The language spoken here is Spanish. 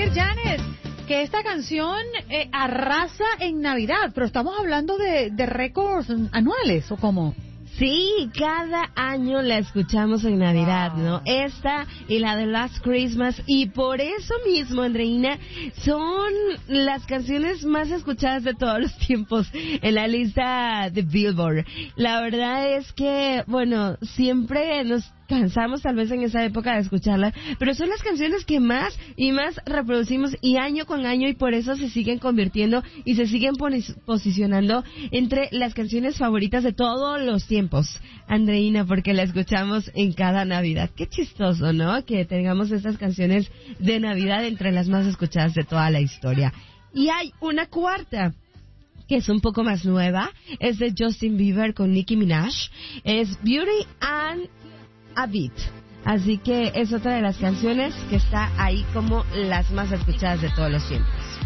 decir, Janet, que esta canción arrasa en Navidad, pero estamos hablando de récords anuales, ¿o cómo? Sí, cada año la escuchamos en Navidad, ¿no? Esta y la de Last Christmas, y por eso mismo, Andreina, son las canciones más escuchadas de todos los tiempos en la lista de Billboard. La verdad es que, bueno, siempre nos cansamos tal vez en esa época de escucharlas, pero son las canciones que más y más reproducimos y año con año, y por eso se siguen convirtiendo y se siguen posicionando entre las canciones favoritas de todos los tiempos, Andreina, porque la escuchamos en cada Navidad. Qué chistoso, ¿no? Que tengamos estas canciones de Navidad entre las más escuchadas de toda la historia. Y hay una cuarta, que es un poco más nueva, es de Justin Bieber con Nicki Minaj, es Beauty and a Beat. Así que es otra de las canciones que está ahí como las más escuchadas de todos los tiempos.